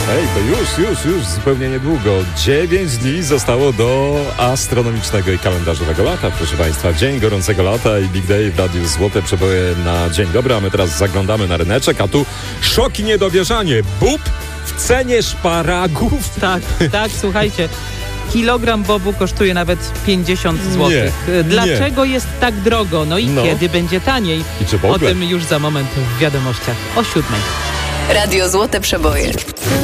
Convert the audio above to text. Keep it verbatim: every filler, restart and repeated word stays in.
Ej, to już, już, już zupełnie niedługo. Dziewięć dni zostało do astronomicznego i kalendarzowego lata, proszę Państwa. Dzień gorącego lata i Big Day w Radiu Złote Przeboje na dzień dobry, a my teraz zaglądamy na ryneczek, a tu szok i niedowierzanie. Bób w cenie szparagów. Tak, tak, słuchajcie. Kilogram bobu kosztuje nawet pięćdziesiąt złotych. Nie, Dlaczego nie. jest tak drogo? No i no. kiedy będzie taniej? I czy w ogóle? O tym już za moment w wiadomościach o siódmej. Radio Złote Przeboje.